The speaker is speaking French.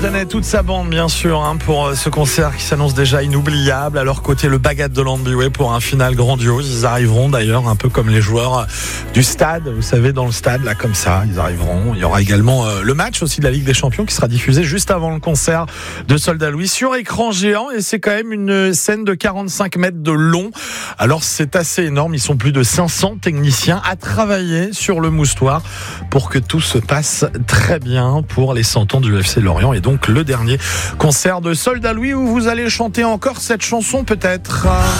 Et toute sa bande bien sûr pour ce concert qui s'annonce déjà inoubliable. À leur côté le Bagat de Landbiway pour un final grandiose. Ils arriveront d'ailleurs un peu comme les joueurs du stade, vous savez, dans le stade là comme ça, ils arriveront. Il y aura également le match aussi de la Ligue des Champions qui sera diffusé juste avant le concert de Soldat Louis sur écran géant, et c'est quand même une scène de 45 mètres de long. Alors c'est assez énorme, ils sont plus de 500 techniciens à travailler sur le moustoir pour que tout se passe très bien pour les 100 ans du FC Lorient, et donc le dernier concert de Soldat Louis où vous allez chanter encore cette chanson peut-être.